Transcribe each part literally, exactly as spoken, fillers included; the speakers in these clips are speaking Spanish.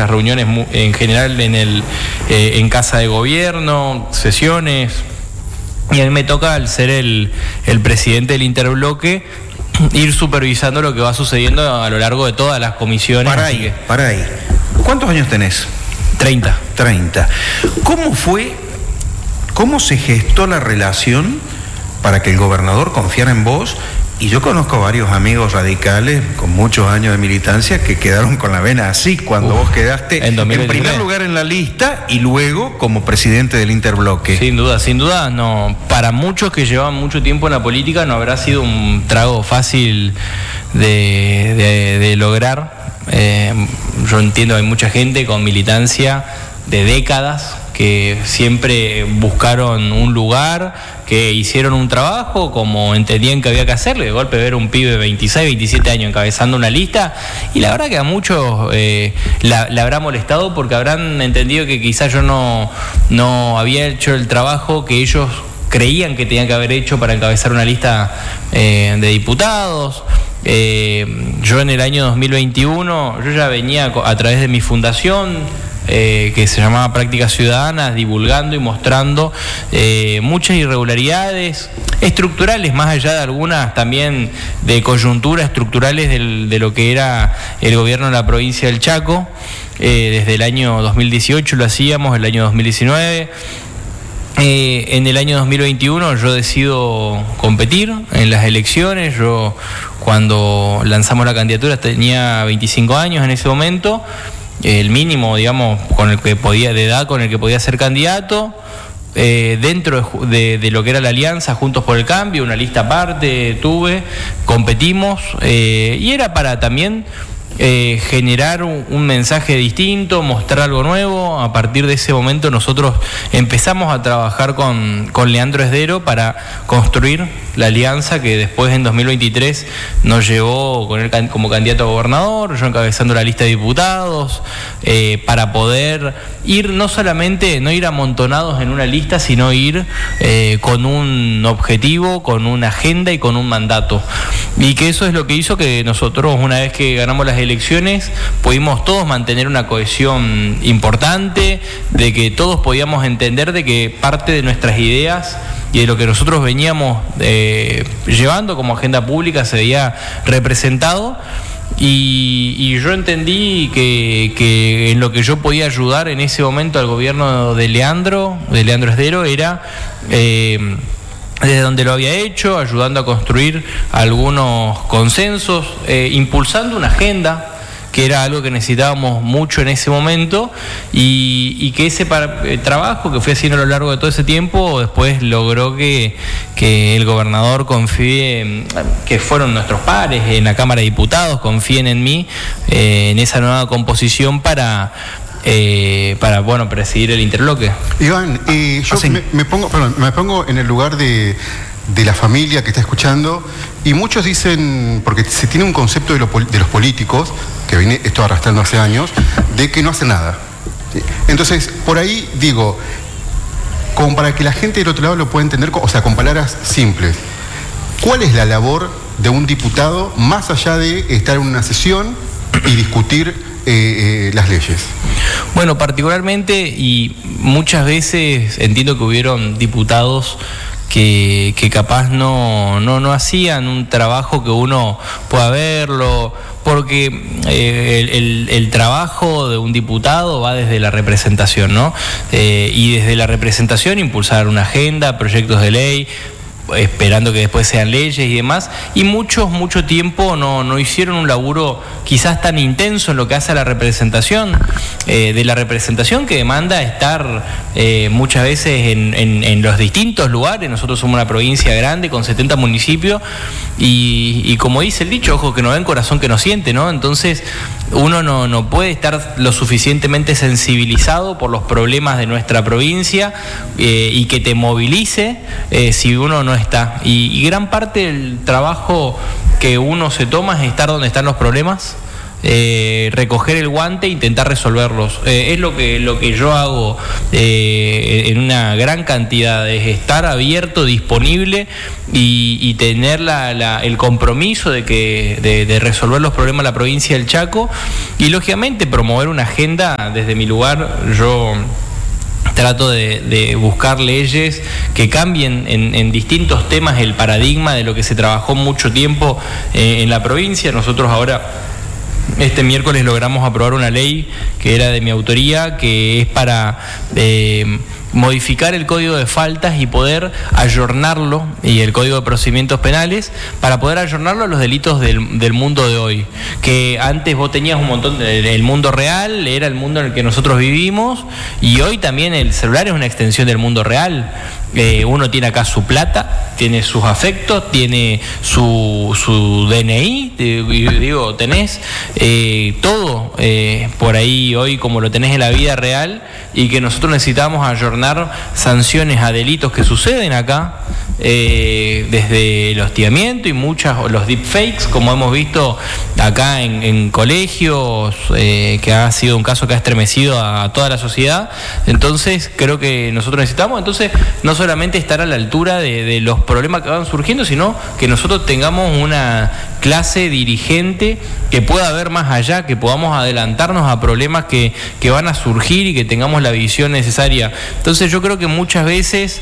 muchas reuniones en general en, el, eh, en Casa de Gobierno, sesiones, y a mí me toca, al ser el, el presidente del interbloque, ir supervisando lo que va sucediendo a lo largo de todas las comisiones. Para ahí, para ahí. ¿Cuántos años tenés? treinta. treinta. ¿Cómo fue, cómo se gestó la relación para que el gobernador confiara en vos? Y yo conozco varios amigos radicales con muchos años de militancia que quedaron con la vena así cuando Uf, vos quedaste en, en primer lugar en la lista y luego como presidente del interbloque. Sin duda, sin duda, no. Para muchos que llevaban mucho tiempo en la política no habrá sido un trago fácil de, de, de lograr. Eh, yo entiendo que hay mucha gente con militancia de décadas que siempre buscaron un lugar, que hicieron un trabajo como entendían que había que hacerlo, de golpe ver un pibe de veintiséis, veintisiete años encabezando una lista, y la verdad que a muchos eh, la, la habrá molestado porque habrán entendido que quizás yo no, no había hecho el trabajo que ellos creían que tenían que haber hecho para encabezar una lista eh, de diputados. Eh, yo en el año dos mil veintiuno, yo ya venía a través de mi fundación, Eh, que se llamaba Prácticas Ciudadanas, divulgando y mostrando eh, muchas irregularidades estructurales, más allá de algunas también de coyuntura estructurales del, de lo que era el gobierno de la provincia del Chaco. Eh, desde el año dos mil dieciocho lo hacíamos, el año dos mil diecinueve. Eh, en el año dos mil veintiuno yo decido competir en las elecciones. Yo, cuando lanzamos la candidatura, tenía veinticinco años en ese momento, el mínimo, digamos, con el que podía, de edad con el que podía ser candidato, eh, dentro de, de, de lo que era la alianza Juntos por el Cambio, una lista aparte tuve, competimos, eh, y era para también eh, generar un, un mensaje distinto, mostrar algo nuevo. A partir de ese momento nosotros empezamos a trabajar con, con Leandro Esdero para construir la alianza que después en dos mil veintitrés nos llevó con él como candidato a gobernador, yo encabezando la lista de diputados, eh, para poder ir no solamente, no ir amontonados en una lista, sino ir eh, con un objetivo, con una agenda y con un mandato. Y que eso es lo que hizo que nosotros, una vez que ganamos las elecciones, pudimos todos mantener una cohesión importante, de que todos podíamos entender de que parte de nuestras ideas y de lo que nosotros veníamos eh, llevando como agenda pública se veía representado, y, y yo entendí que, que en lo que yo podía ayudar en ese momento al gobierno de Leandro, de Leandro Esdero, era eh, desde donde lo había hecho, ayudando a construir algunos consensos, eh, impulsando una agenda, que era algo que necesitábamos mucho en ese momento, y, y que ese para, eh, trabajo que fui haciendo a lo largo de todo ese tiempo después logró que, que el gobernador confíe, que fueron nuestros pares en la Cámara de Diputados, confíen en mí, eh, en esa nueva composición para... Eh, para bueno presidir el interbloque. Iván, eh, yo me, me pongo perdón, me pongo en el lugar de, de la familia que está escuchando, y muchos dicen, porque se tiene un concepto de, lo, de los políticos, que viene esto arrastrando hace años, de que no hacen nada. Entonces, por ahí digo, como para que la gente del otro lado lo pueda entender, o sea, con palabras simples, ¿cuál es la labor de un diputado más allá de estar en una sesión y discutir Eh, eh, las leyes? Bueno, particularmente, y muchas veces entiendo que hubieron diputados que, que capaz no, no, no hacían un trabajo que uno pueda verlo, porque eh, el, el, el trabajo de un diputado va desde la representación, ¿no? Eh, y desde la representación impulsar una agenda, proyectos de ley, esperando que después sean leyes y demás, y muchos, mucho tiempo no, no hicieron un laburo quizás tan intenso en lo que hace a la representación, eh, de la representación que demanda estar eh, muchas veces en, en, en los distintos lugares. Nosotros somos una provincia grande con setenta municipios, y, y como dice el dicho, ojo que no ven, corazón que no siente, ¿no? Entonces uno no, no puede estar lo suficientemente sensibilizado por los problemas de nuestra provincia, eh, y que te movilice eh, si uno no está. Y, y gran parte del trabajo que uno se toma es estar donde están los problemas, eh, recoger el guante e intentar resolverlos. Eh, es lo que, lo que yo hago eh, en una gran cantidad, es estar abierto, disponible y, y tener la, la, el compromiso de, que, de, de resolver los problemas de la provincia del Chaco y lógicamente promover una agenda. Desde mi lugar yo trato de, de buscar leyes que cambien en, en distintos temas el paradigma de lo que se trabajó mucho tiempo eh, en la provincia. Nosotros ahora, este miércoles, logramos aprobar una ley que era de mi autoría, que es para eh, modificar el Código de Faltas y poder ayornarlo, y el Código de Procedimientos Penales, para poder ayornarlo a los delitos del, del mundo de hoy. Que antes vos tenías un montón, de, el mundo real era el mundo en el que nosotros vivimos, y hoy también el celular es una extensión del mundo real. Eh, uno tiene acá su plata, tiene sus afectos, tiene su, su D N I, eh, digo, tenés eh, todo eh, por ahí hoy como lo tenés en la vida real, y que nosotros necesitamos ayornar sanciones a delitos que suceden acá, eh, desde el hostigamiento y muchas, los deepfakes, como hemos visto acá en, en colegios, eh, que ha sido un caso que ha estremecido a toda la sociedad. Entonces creo que nosotros necesitamos, entonces, no solamente estar a la altura de, de los problemas que van surgiendo, sino que nosotros tengamos una clase dirigente que pueda ver más allá, que podamos adelantarnos a problemas que, que van a surgir y que tengamos la visión necesaria. Entonces yo creo que muchas veces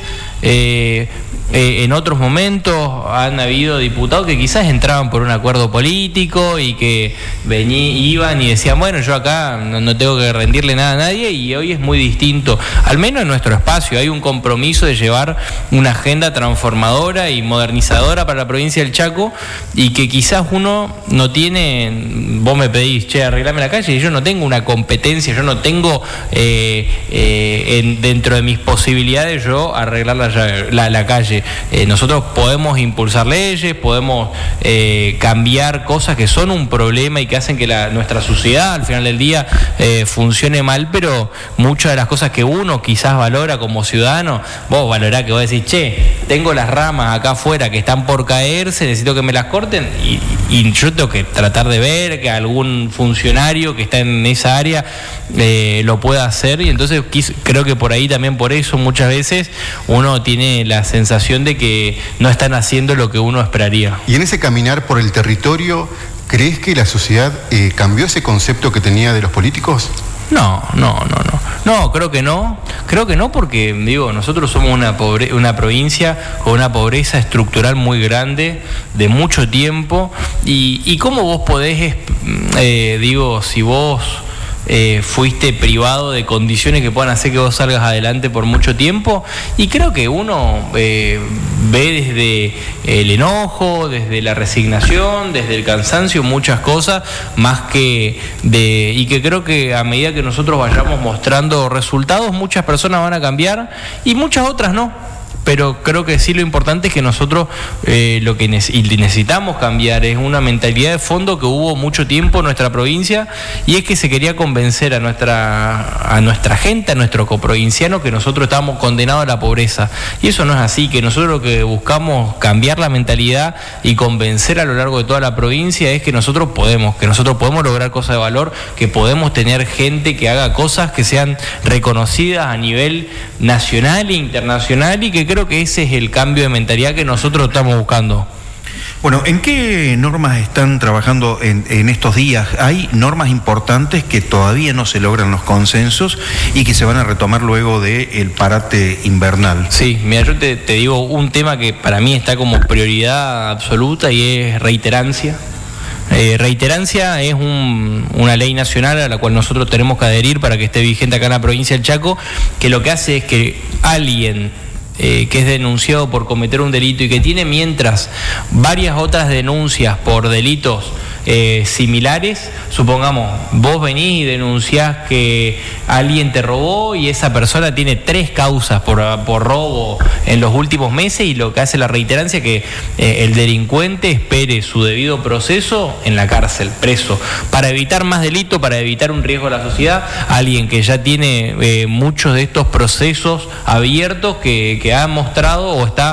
eh, eh, en otros momentos han habido diputados que quizás entraban por un acuerdo político y que vení, iban y decían, bueno, yo acá no, no tengo que rendirle nada a nadie, y hoy es muy distinto. Al menos en nuestro espacio hay un compromiso de llevar una agenda transformadora y modernizadora para la provincia del Chaco, y que quizás uno no tiene, vos me pedís, che, arreglame la calle, y yo no tengo una competencia, yo no tengo eh, eh, en, dentro de mis posibilidades yo arreglar la, la, la calle. Eh, nosotros podemos impulsar leyes, podemos eh, cambiar cosas que son un problema y que hacen que la, nuestra sociedad al final del día eh, funcione mal, pero muchas de las cosas que uno quizás valora como ciudadano, vos valorás que vos decís, che, tengo las ramas acá afuera que están por caerse, necesito que me las corten, y, y yo tengo que tratar de ver que algún funcionario que está en esa área eh, lo pueda hacer, y entonces creo que por ahí también, por eso muchas veces uno tiene la sensación de que no están haciendo lo que uno esperaría. Y en ese caminar por el territorio, ¿crees que la sociedad eh, cambió ese concepto que tenía de los políticos? No, no, no, no. No, creo que no. Creo que no porque, digo, nosotros somos una, pobre, una provincia con una pobreza estructural muy grande, de mucho tiempo, y, y cómo vos podés, eh, digo, si vos eh, fuiste privado de condiciones que puedan hacer que vos salgas adelante por mucho tiempo, y creo que uno eh, ve desde el enojo, desde la resignación, desde el cansancio, muchas cosas, más que de, y que creo que a medida que nosotros vayamos mostrando resultados, muchas personas van a cambiar y muchas otras no. Pero creo que sí, lo importante es que nosotros eh, lo que necesitamos cambiar es una mentalidad de fondo que hubo mucho tiempo en nuestra provincia, y es que se quería convencer a nuestra, a nuestra gente, a nuestro coprovinciano, que nosotros estábamos condenados a la pobreza. Y eso no es así, que nosotros lo que buscamos cambiar la mentalidad y convencer a lo largo de toda la provincia es que nosotros podemos, que nosotros podemos lograr cosas de valor, que podemos tener gente que haga cosas que sean reconocidas a nivel nacional e internacional, y que creo que ese es el cambio de mentalidad que nosotros estamos buscando. Bueno, ¿en qué normas están trabajando en, en estos días? Hay normas importantes que todavía no se logran los consensos y que se van a retomar luego del parate invernal. Sí, mira, yo te, te digo un tema que para mí está como prioridad absoluta, y es reiterancia. Eh, reiterancia es un, una ley nacional a la cual nosotros tenemos que adherir para que esté vigente acá en la provincia del Chaco, que lo que hace es que alguien Eh, que es denunciado por cometer un delito y que tiene mientras varias otras denuncias por delitos eh, similares, supongamos, vos venís y denunciás que alguien te robó y esa persona tiene tres causas por, por robo en los últimos meses, y lo que hace la reiterancia es que eh, el delincuente espere su debido proceso en la cárcel, preso, para evitar más delito, para evitar un riesgo a la sociedad. Alguien que ya tiene eh, muchos de estos procesos abiertos que, que ha mostrado o está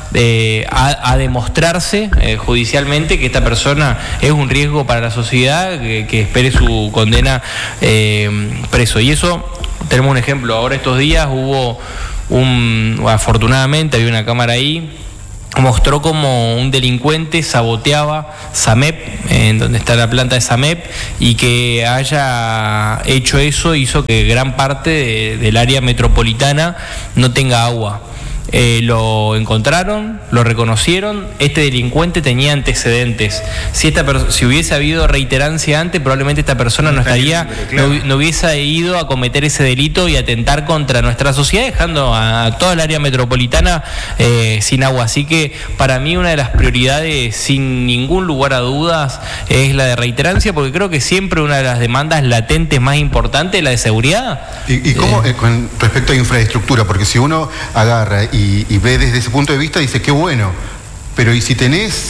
eh, a, a demostrarse eh, judicialmente que esta persona es un riesgo para la sociedad, que, que espere su condena eh, preso. Y eso, tenemos un ejemplo, ahora estos días hubo un, afortunadamente había una cámara ahí, mostró como un delincuente saboteaba SAMEP, en donde está la planta de SAMEP, y que haya hecho eso hizo que gran parte de, del área metropolitana no tenga agua. Eh, lo encontraron, lo reconocieron, este delincuente tenía antecedentes. Si esta si hubiese habido reiterancia antes, probablemente esta persona no estaría, no, no hubiese ido a cometer ese delito y atentar contra nuestra sociedad, dejando a toda el área metropolitana eh, sin agua. Así que para mí una de las prioridades, sin ningún lugar a dudas, es la de reiterancia, porque creo que siempre una de las demandas latentes más importantes es la de seguridad. ¿Y, y cómo eh, con respecto a infraestructura? Porque si uno agarra Y, y ve desde ese punto de vista, dice, qué bueno, pero ¿y si tenés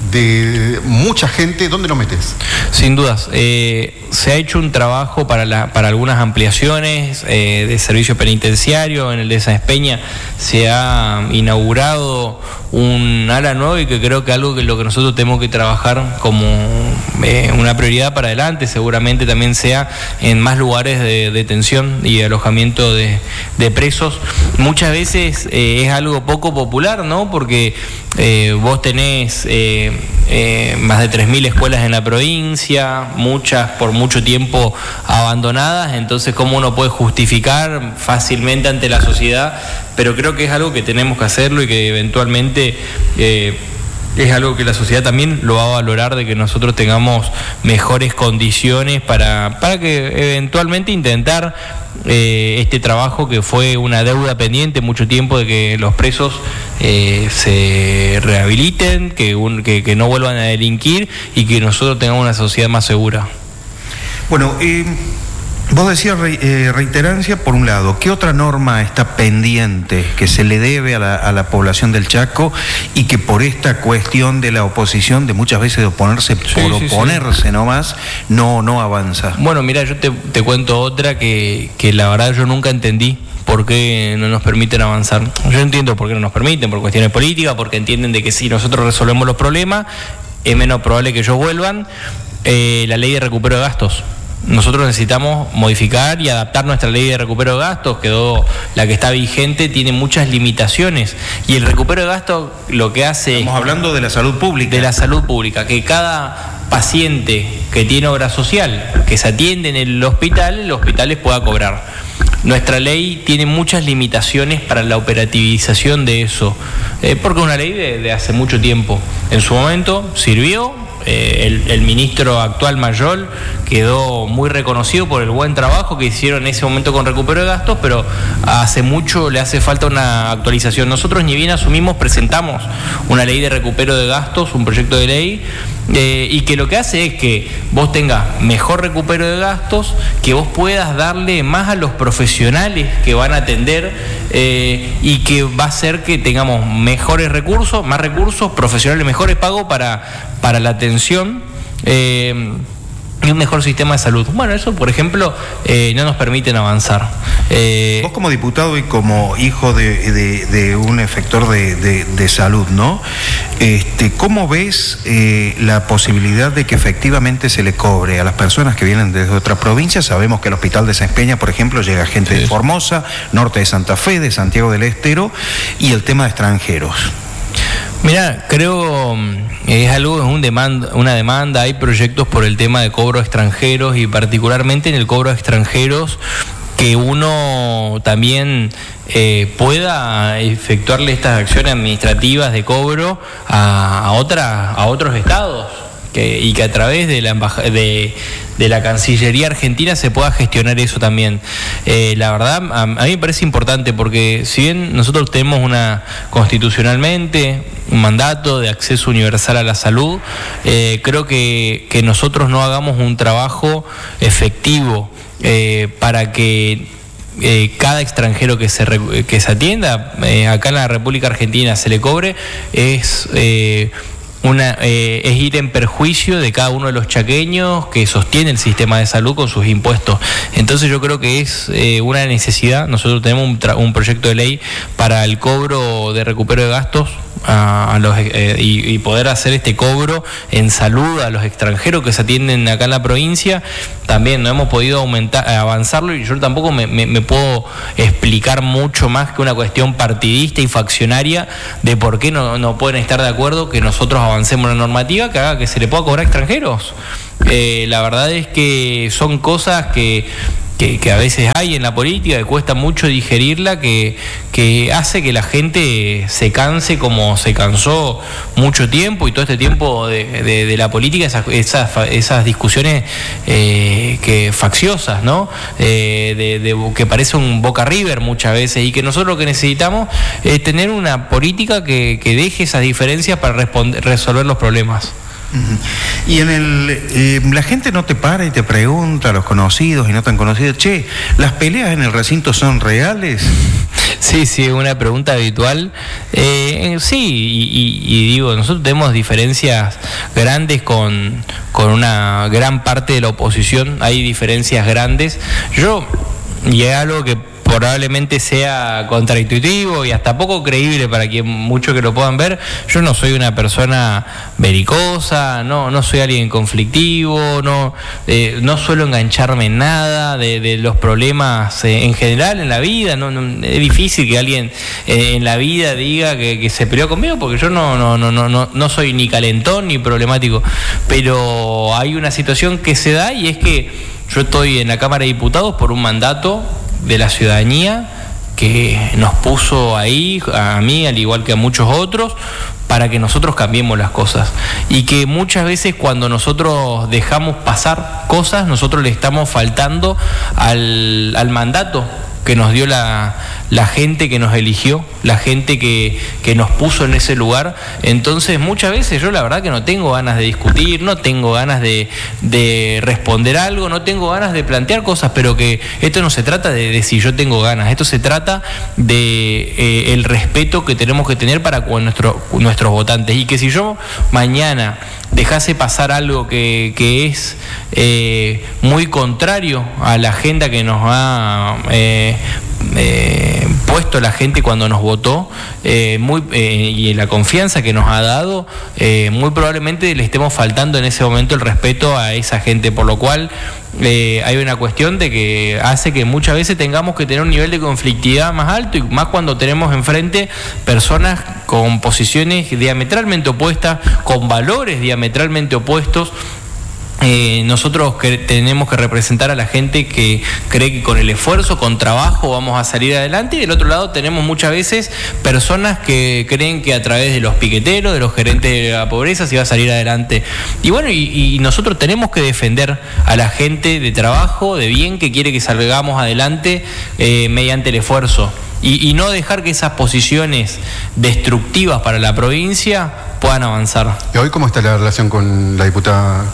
de mucha gente, dónde lo metes? Sin dudas, eh, se ha hecho un trabajo para, la, para algunas ampliaciones eh, de servicio penitenciario. En el de Sáenz Peña se ha inaugurado un ala nuevo, y que creo que algo que lo que nosotros tenemos que trabajar como eh, una prioridad para adelante seguramente también sea en más lugares de detención y de alojamiento de, de presos. Muchas veces eh, es algo poco popular, ¿no? Porque eh, vos tenés eh, eh, más de tres mil escuelas en la provincia, muchas por mucho tiempo abandonadas, entonces cómo uno puede justificar fácilmente ante la sociedad, pero creo que es algo que tenemos que hacerlo y que eventualmente eh, es algo que la sociedad también lo va a valorar, de que nosotros tengamos mejores condiciones para, para que eventualmente intentar eh, este trabajo que fue una deuda pendiente mucho tiempo, de que los presos eh, se rehabiliten, que, un, que, que no vuelvan a delinquir y que nosotros tengamos una sociedad más segura. Bueno, eh... vos decías re, eh, reiterancia por un lado. ¿Qué otra norma está pendiente que se le debe a la, a la población del Chaco y que por esta cuestión de la oposición, de muchas veces de oponerse sí, por sí, oponerse sí. nomás, no, no avanza? Bueno, mira, yo te, te cuento otra que, que la verdad yo nunca entendí. ¿Por qué no nos permiten avanzar? Yo entiendo por qué no nos permiten, por cuestiones políticas, porque entienden de que si nosotros resolvemos los problemas, es menos probable que ellos vuelvan. Eh, la ley de recupero de gastos. Nosotros necesitamos modificar y adaptar nuestra ley de recupero de gastos, quedó la que está vigente, tiene muchas limitaciones, y el recupero de gastos lo que hace... Estamos hablando de la salud pública. De la salud pública, que cada paciente que tiene obra social, que se atiende en el hospital, el hospital les pueda cobrar. Nuestra ley tiene muchas limitaciones para la operativización de eso, eh, porque es una ley de, de hace mucho tiempo. En su momento sirvió. Eh, el, el ministro actual Mayol quedó muy reconocido por el buen trabajo que hicieron en ese momento con recupero de gastos, pero hace mucho le hace falta una actualización. Nosotros ni bien asumimos, presentamos una ley de recupero de gastos, un proyecto de ley, eh, y que lo que hace es que vos tengas mejor recupero de gastos, que vos puedas darle más a los profesionales que van a atender, eh, y que va a hacer que tengamos mejores recursos, más recursos, profesionales mejores pagos para, para la atención, eh, y un mejor sistema de salud. Bueno, eso, por ejemplo, eh, no nos permiten avanzar. Eh, Vos como diputado y como hijo de, de, de un efector de, de, de salud, ¿no? Este, ¿Cómo ves eh, la posibilidad de que efectivamente se le cobre a las personas que vienen desde otra provincia? Sabemos que al hospital de Sáenz Peña, por ejemplo, llega gente sí. de Formosa, norte de Santa Fe, de Santiago del Estero, y el tema de extranjeros. Mira, creo es algo, es un demanda, una demanda, hay proyectos por el tema de cobro a extranjeros, y particularmente en el cobro a extranjeros, que uno también eh, pueda efectuarle estas acciones administrativas de cobro a, a, otra, a otros estados. Que, y que a través de la embajada de, de la Cancillería Argentina se pueda gestionar eso también. Eh, la verdad, a, a mí me parece importante, porque si bien nosotros tenemos una constitucionalmente un mandato de acceso universal a la salud, eh, creo que, que nosotros no hagamos un trabajo efectivo eh, para que Eh, cada extranjero que se, que se atienda eh, acá en la República Argentina se le cobre, es eh, Una, eh, es ir en perjuicio de cada uno de los chaqueños que sostiene el sistema de salud con sus impuestos. Entonces yo creo que es eh, una necesidad. Nosotros tenemos un, tra- un proyecto de ley para el cobro de recupero de gastos a, a los, eh, y, y poder hacer este cobro en salud a los extranjeros que se atienden acá en la provincia, también no hemos podido aumentar, avanzarlo, y yo tampoco me, me, me puedo explicar mucho más que una cuestión partidista y faccionaria de por qué no, no pueden estar de acuerdo que nosotros avancemos una normativa que haga que se le pueda cobrar a extranjeros. Eh, la verdad es que son cosas que Que, que a veces hay en la política, que cuesta mucho digerirla, que, que hace que la gente se canse como se cansó mucho tiempo, y todo este tiempo de, de, de la política, esas, esas, esas discusiones eh, que facciosas, ¿no? Eh, de, de, que parece un Boca River muchas veces, y que nosotros lo que necesitamos es tener una política que, que deje esas diferencias para responder, resolver los problemas. Y en el eh, la gente no te para y te pregunta, los conocidos y no tan conocidos, che, ¿las peleas en el recinto son reales? Sí, sí, una pregunta habitual. Eh, sí, y, y, y digo, nosotros tenemos diferencias grandes con, con una gran parte de la oposición, hay diferencias grandes. Yo, y es algo que probablemente sea contraintuitivo y hasta poco creíble para quien muchos que lo puedan ver, yo no soy una persona belicosa, no, no soy alguien conflictivo, no, eh, no suelo engancharme en nada de, de los problemas eh, en general en la vida. No, no, es difícil que alguien eh, en la vida diga que, que se peleó conmigo, porque yo no, no, no, no, no, no soy ni calentón ni problemático, pero hay una situación que se da, y es que yo estoy en la Cámara de Diputados por un mandato de la ciudadanía que nos puso ahí, a mí al igual que a muchos otros, para que nosotros cambiemos las cosas, y que muchas veces cuando nosotros dejamos pasar cosas, nosotros le estamos faltando al, al mandato que nos dio la, la gente que nos eligió, la gente que, que nos puso en ese lugar. Entonces muchas veces yo la verdad que no tengo ganas de discutir, no tengo ganas de, de responder algo, no tengo ganas de plantear cosas, pero que esto no se trata de, de si yo tengo ganas, esto se trata de eh, el respeto que tenemos que tener para con nuestro, nuestros votantes, y que si yo mañana dejase pasar algo que, que es eh, muy contrario a la agenda que nos ha eh, eh, puesto la gente cuando nos votó, eh, muy, eh, y la confianza que nos ha dado, eh, muy probablemente le estemos faltando en ese momento el respeto a esa gente, por lo cual eh, hay una cuestión de que hace que muchas veces tengamos que tener un nivel de conflictividad más alto, y más cuando tenemos enfrente personas con posiciones diametralmente opuestas, con valores diametralmente opuestos. Eh, nosotros que tenemos que representar a la gente que cree que con el esfuerzo, con trabajo vamos a salir adelante, y del otro lado tenemos muchas veces personas que creen que a través de los piqueteros, de los gerentes de la pobreza se va a salir adelante. Y bueno, y, y nosotros tenemos que defender a la gente de trabajo, de bien, que quiere que salgamos adelante eh, mediante el esfuerzo, y, y no dejar que esas posiciones destructivas para la provincia puedan avanzar. ¿Y hoy cómo está la relación con la diputada?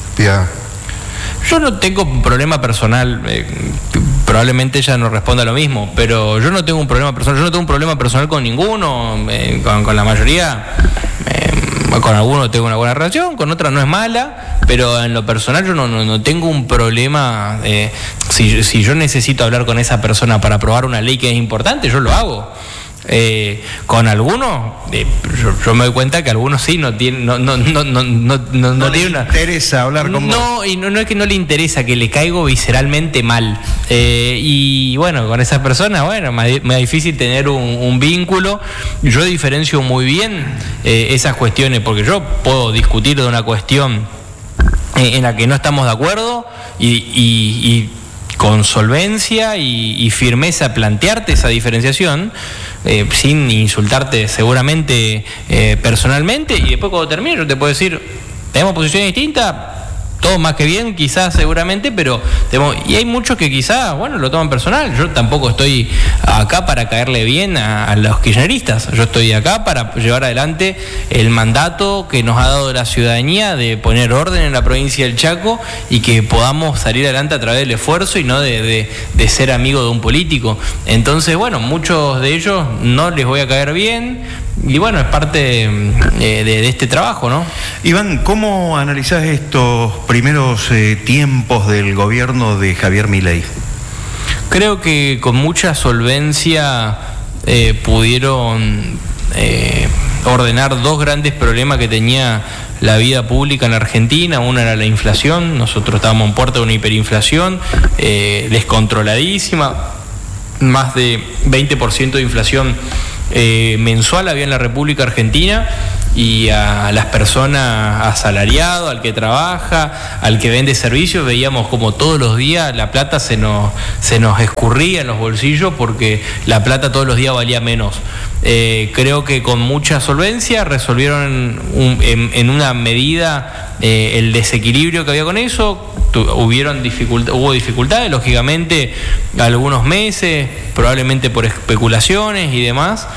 Yo no tengo un problema personal, eh, probablemente ella no responda lo mismo, pero yo no tengo un problema personal, yo no tengo un problema personal con ninguno, eh, con, con la mayoría, eh, con algunos tengo una buena relación, con otras no es mala, pero en lo personal yo no, no, no tengo un problema. Eh, si, si yo necesito hablar con esa persona para aprobar una ley que es importante, yo lo hago. Eh, con algunos, eh, yo, yo me doy cuenta que algunos sí no tienen, no, no, no, no, no, no, no tienen una. Interesa hablar con No, vos. y no, no es que no le interesa, que le caigo visceralmente mal. Eh, y bueno, con esas personas, bueno, me, me es difícil tener un, un vínculo. Yo diferencio muy bien eh, esas cuestiones, porque yo puedo discutir de una cuestión eh, en la que no estamos de acuerdo, y, y, y con solvencia y, y firmeza plantearte esa diferenciación, eh, sin insultarte seguramente eh, personalmente, y después cuando termine yo te puedo decir, tenemos posiciones distintas, todo más que bien, quizás, seguramente, pero tenemos, y hay muchos que quizás, bueno, lo toman personal. Yo tampoco estoy acá para caerle bien a, a los kirchneristas, yo estoy acá para llevar adelante el mandato que nos ha dado la ciudadanía de poner orden en la provincia del Chaco, y que podamos salir adelante a través del esfuerzo y no de, de, de ser amigo de un político. Entonces, bueno, muchos de ellos no les voy a caer bien, y bueno, es parte eh, de, de este trabajo, ¿no? Iván, ¿cómo analizás estos primeros eh, tiempos del gobierno de Javier Milei? Creo que con mucha solvencia eh, pudieron eh, ordenar dos grandes problemas que tenía la vida pública en Argentina. Una era la inflación, nosotros estábamos en puerta de una hiperinflación eh, descontroladísima, más de veinte por ciento de inflación eh, mensual había en la República Argentina, y a las personas asalariadas, al que trabaja, al que vende servicios, veíamos como todos los días la plata se nos, se nos escurría en los bolsillos porque la plata todos los días valía menos. Eh, creo que con mucha solvencia resolvieron un, en, en una medida eh, el desequilibrio que había con eso. Tu, hubieron dificultad, hubo dificultades, lógicamente, algunos meses, probablemente por especulaciones y demás,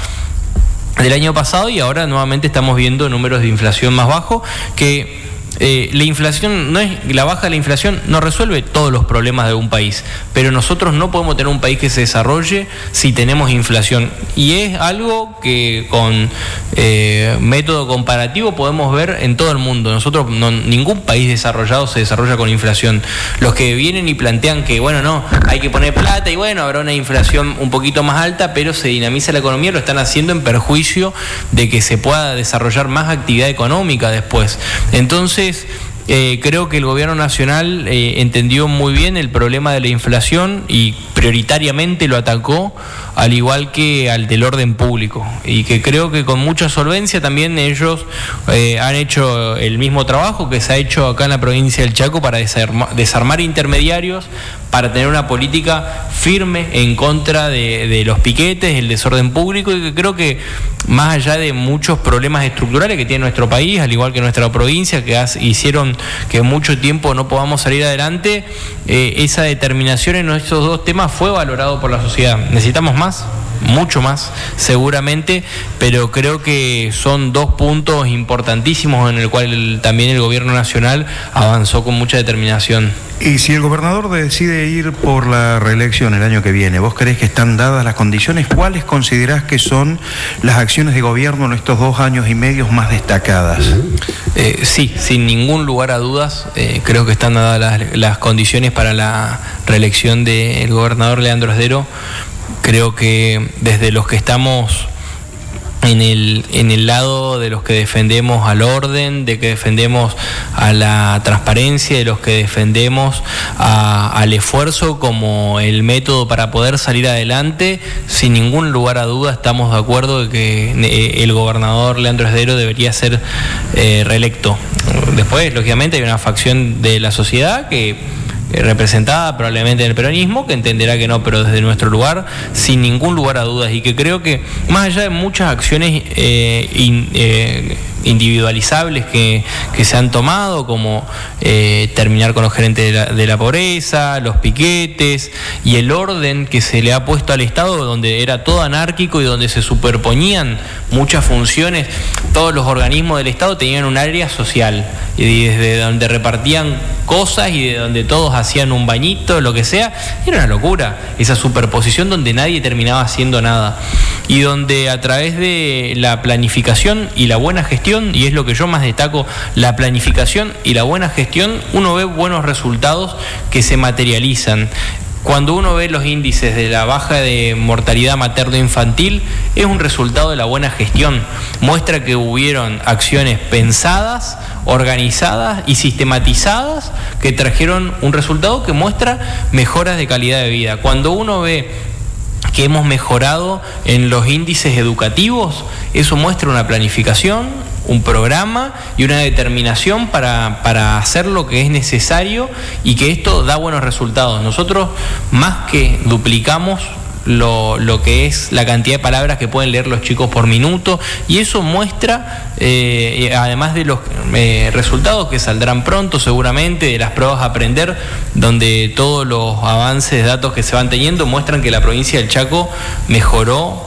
del año pasado, y ahora nuevamente estamos viendo números de inflación más bajos, que eh, la inflación no es, la baja de la inflación no resuelve todos los problemas de un país, pero nosotros no podemos tener un país que se desarrolle si tenemos inflación, y es algo que con eh, método comparativo podemos ver en todo el mundo. Nosotros, no, ningún país desarrollado se desarrolla con inflación. Los que vienen y plantean que, bueno, no, hay que poner plata y bueno, habrá una inflación un poquito más alta, pero se dinamiza la economía, lo están haciendo en perjuicio de que se pueda desarrollar más actividad económica después. Entonces, Eh, creo que el gobierno nacional eh, entendió muy bien el problema de la inflación y prioritariamente lo atacó, al igual que al del orden público, y que creo que con mucha solvencia también ellos eh, han hecho el mismo trabajo que se ha hecho acá en la provincia del Chaco para desarmar, desarmar intermediarios, para tener una política firme en contra de, de los piquetes, el desorden público, y que creo que más allá de muchos problemas estructurales que tiene nuestro país, al igual que nuestra provincia, que has, hicieron que mucho tiempo no podamos salir adelante, eh, esa determinación en estos dos temas fue valorado por la sociedad. ¿Necesitamos más? Mucho más, seguramente, pero creo que son dos puntos importantísimos en el cual el, también el gobierno nacional avanzó con mucha determinación. Y si el gobernador decide ir por la reelección el año que viene, ¿vos creés que están dadas las condiciones? ¿Cuáles considerás que son las acciones de gobierno en estos dos años y medio más destacadas? Eh, sí, sin ningún lugar a dudas, eh, creo que están dadas las, las condiciones para la reelección del gobernador Leandro Esdero. Creo que desde los que estamos en el, en el lado de los que defendemos al orden, de que defendemos a la transparencia, de los que defendemos a, al esfuerzo como el método para poder salir adelante, sin ningún lugar a duda estamos de acuerdo de que el gobernador Leandro Esdero debería ser eh, reelecto. Después, lógicamente, hay una facción de la sociedad que representada probablemente en el peronismo, que entenderá que no, pero desde nuestro lugar, sin ningún lugar a dudas, y que creo que más allá de muchas acciones eh, in, eh, individualizables que, que se han tomado, como eh, terminar con los gerentes de la, de la pobreza, los piquetes y el orden que se le ha puesto al Estado, donde era todo anárquico y donde se superponían muchas funciones. Todos los organismos del Estado tenían un área social, y desde donde repartían cosas y de donde todos hacían un bañito, lo que sea, era una locura esa superposición donde nadie terminaba haciendo nada, y donde a través de la planificación y la buena gestión, y es lo que yo más destaco, la planificación y la buena gestión, uno ve buenos resultados que se materializan. Cuando uno ve los índices de la baja de mortalidad materno-infantil, es un resultado de la buena gestión. Muestra que hubieron acciones pensadas, organizadas y sistematizadas que trajeron un resultado que muestra mejoras de calidad de vida. Cuando uno ve que hemos mejorado en los índices educativos, eso muestra una planificación, un programa y una determinación para, para hacer lo que es necesario, y que esto da buenos resultados. Nosotros más que duplicamos lo, lo que es la cantidad de palabras que pueden leer los chicos por minuto, y eso muestra, eh, además de los eh, resultados que saldrán pronto seguramente, de las pruebas a aprender, donde todos los avances de datos que se van teniendo muestran que la provincia del Chaco mejoró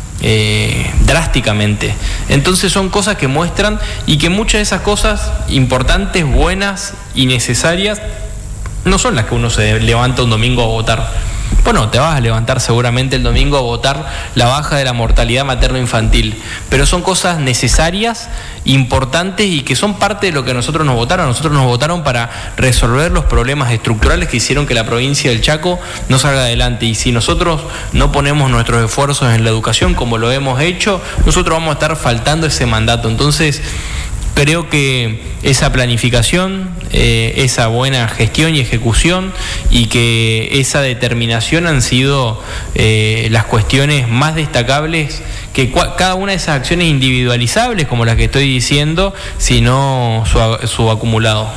Eh, drásticamente. Entonces son cosas que muestran, y que muchas de esas cosas importantes, buenas y necesarias no son las que uno se levanta un domingo a votar. Bueno, te vas a levantar seguramente el domingo a votar la baja de la mortalidad materno-infantil, pero son cosas necesarias, importantes y que son parte de lo que nosotros nos votaron. Nosotros nos votaron para resolver los problemas estructurales que hicieron que la provincia del Chaco no salga adelante, y si nosotros no ponemos nuestros esfuerzos en la educación como lo hemos hecho, nosotros vamos a estar faltando ese mandato. Entonces, creo que esa planificación, eh, esa buena gestión y ejecución y que esa determinación han sido eh, las cuestiones más destacables, que cua- cada una de esas acciones individualizables, como las que estoy diciendo, sino su, su acumulado.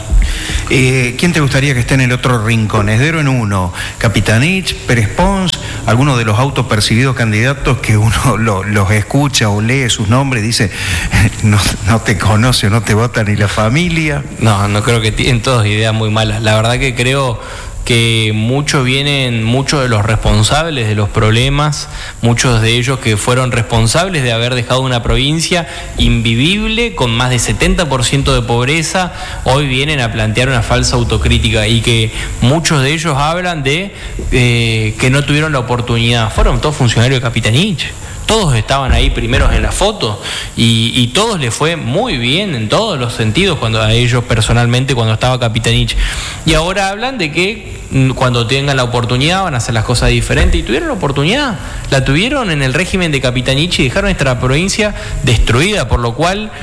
Eh, ¿Quién te gustaría que esté en el otro rincón? Esdero en uno, Capitanich, Pérez Pons, algunos de los autopercibidos candidatos que uno lo, los escucha o lee sus nombres y dice, no, no te conoce o no te vota ni la familia. No, no creo que tienen todos ideas muy malas. La verdad que creo que muchos vienen, muchos de los responsables de los problemas, muchos de ellos que fueron responsables de haber dejado una provincia invivible con más de setenta por ciento de pobreza, hoy vienen a plantear una falsa autocrítica, y que muchos de ellos hablan de eh, que no tuvieron la oportunidad. Fueron todos funcionarios de Capitanich. Todos estaban ahí primeros en la foto y, y todos les fue muy bien en todos los sentidos cuando a ellos personalmente cuando estaba Capitanich. Y ahora hablan de que cuando tengan la oportunidad van a hacer las cosas diferentes, y tuvieron la oportunidad, la tuvieron en el régimen de Capitanich y dejaron nuestra provincia destruida, por lo cual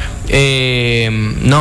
eh,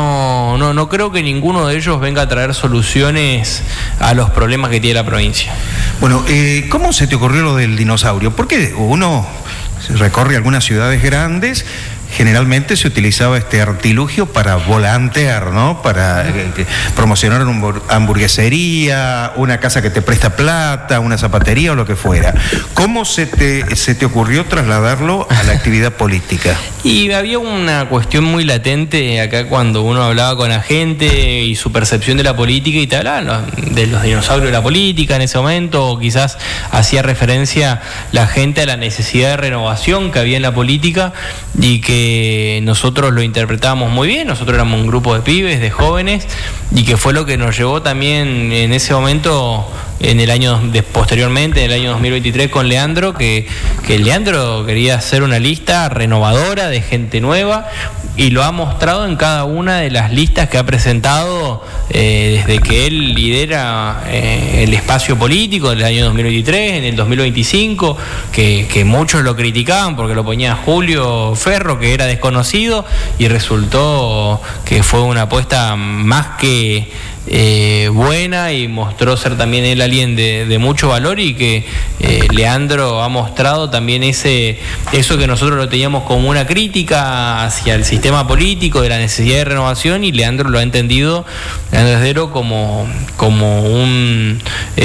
no, no, no creo que ninguno de ellos venga a traer soluciones a los problemas que tiene la provincia. Bueno, eh, ¿cómo se te ocurrió lo del dinosaurio? Porque uno recorre algunas ciudades grandes, generalmente se utilizaba este artilugio para volantear, ¿no? Para eh, promocionar una hamburguesería, una casa que te presta plata, una zapatería o lo que fuera. ¿Cómo se te, se te ocurrió trasladarlo a la actividad política? Y había una cuestión muy latente acá cuando uno hablaba con la gente y su percepción de la política, y te hablaban de los dinosaurios de la política en ese momento, o quizás hacía referencia la gente a la necesidad de renovación que había en la política, y que nosotros lo interpretábamos muy bien. Nosotros éramos un grupo de pibes, de jóvenes, y que fue lo que nos llevó también en ese momento, en el año de, posteriormente, en el año dos mil veintitrés con Leandro, que, que Leandro quería hacer una lista renovadora de gente nueva, y lo ha mostrado en cada una de las listas que ha presentado eh, desde que él lidera eh, el espacio político en el año dos mil veintitrés, en el dos mil veinticinco, que, que muchos lo criticaban porque lo ponía Julio Ferro, que era desconocido, y resultó que fue una apuesta más que Eh, buena, y mostró ser también él alguien de, de mucho valor, y que eh, Leandro ha mostrado también ese eso que nosotros lo teníamos como una crítica hacia el sistema político, de la necesidad de renovación, y Leandro lo ha entendido, Leandro Esdero, como, como un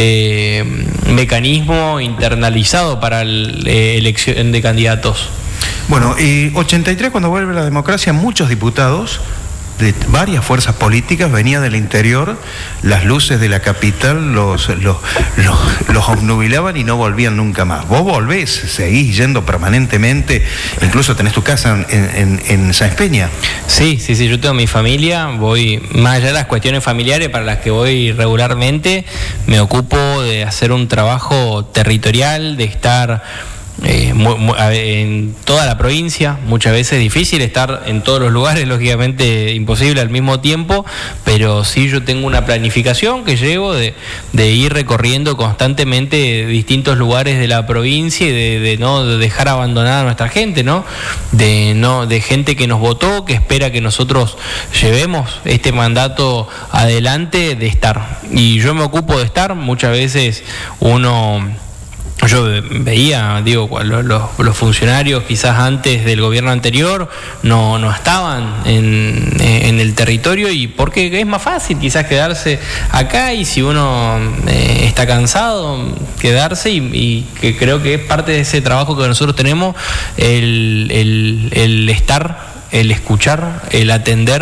eh, mecanismo internalizado para la eh, elección de candidatos. Bueno, y ochenta y tres, cuando vuelve la democracia, muchos diputados de varias fuerzas políticas venían del interior, las luces de la capital los, los, los, los obnubilaban y no volvían nunca más. Vos volvés, seguís yendo permanentemente, incluso tenés tu casa en, en, en Sáenz Peña. Sí, sí, sí, yo tengo mi familia, voy, más allá de las cuestiones familiares para las que voy regularmente, me ocupo de hacer un trabajo territorial, de estar Eh, muy, muy, en toda la provincia. Muchas veces es difícil estar en todos los lugares, lógicamente imposible al mismo tiempo, pero sí yo tengo una planificación que llevo de, de ir recorriendo constantemente distintos lugares de la provincia, y de, de no de dejar abandonada a nuestra gente, ¿no? De, no, de gente que nos votó, que espera que nosotros llevemos este mandato adelante, de estar. Y yo me ocupo de estar. Muchas veces uno... Yo veía, digo, los, los, los funcionarios quizás antes del gobierno anterior no, no estaban en, en el territorio, y porque es más fácil quizás quedarse acá, y si uno eh, está cansado, quedarse, y, y que creo que es parte de ese trabajo que nosotros tenemos, el, el, el estar, el escuchar, el atender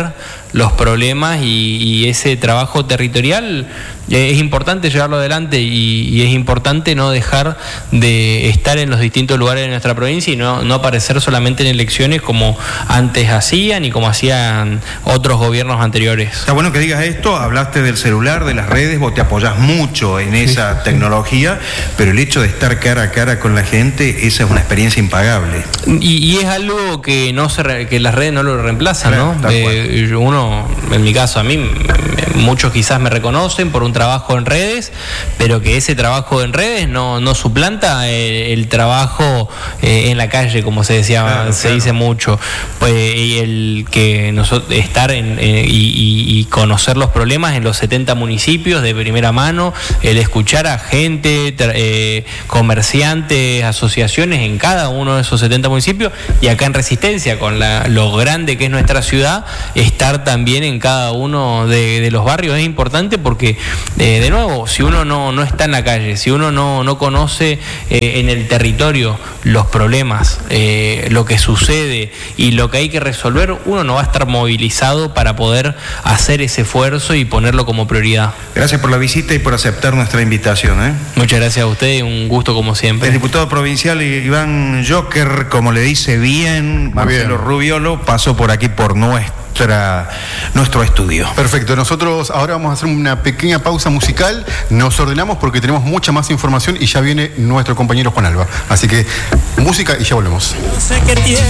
los problemas y, y ese trabajo territorial es importante llevarlo adelante y, y es importante no dejar de estar en los distintos lugares de nuestra provincia y no, no aparecer solamente en elecciones como antes hacían y como hacían otros gobiernos anteriores. Está bueno que digas esto, hablaste del celular, de las redes, vos te apoyás mucho en esa sí. tecnología, pero el hecho de estar cara a cara con la gente, esa es una experiencia impagable. Y, y es algo que no se re, que las redes no lo reemplazan, claro, ¿no? Eh, uno, en mi caso, a mí, muchos quizás me reconocen por un trabajo en redes, pero que ese trabajo en redes no, no suplanta el, el trabajo eh, en la calle, como se decía, claro, se claro. dice mucho. Pues, y el que nosotros estar en, eh, y, y conocer los problemas en los setenta municipios de primera mano, el escuchar a gente, eh, comerciantes, asociaciones en cada uno de esos setenta municipios, y acá en Resistencia, con la, lo grande que es nuestra ciudad, estar también en cada uno de, de los barrios es importante porque, eh, de nuevo, si uno no, no está en la calle, si uno no, no conoce eh, en el territorio los problemas, eh, lo que sucede y lo que hay que resolver, uno no va a estar movilizado para poder hacer ese esfuerzo y ponerlo como prioridad. Gracias por la visita y por aceptar nuestra invitación, ¿eh? Muchas gracias a usted, un gusto como siempre. El diputado provincial Iván Joker, como le dice bien Marcelo Rubiolo, pasó por aquí por nuestra, nuestro estudio. Perfecto, nosotros ahora vamos a hacer una pequeña pausa musical, nos ordenamos porque tenemos mucha más información y ya viene nuestro compañero Juan Alba. Así que música y ya volvemos. No sé qué tiene.